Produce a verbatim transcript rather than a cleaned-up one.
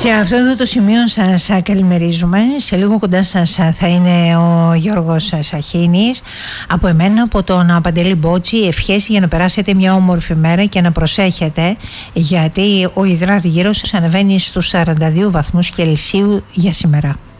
Σε αυτό εδώ το σημείο σας καλημερίζουμε. Σε λίγο κοντά σας θα είναι ο Γιώργος Σαχίνης. Από εμένα, από τον Παντελή Μπότση, ευχές για να περάσετε μια όμορφη μέρα και να προσέχετε, γιατί ο υδράργυρος ανεβαίνει στους σαράντα δύο βαθμούς Κελσίου για σήμερα.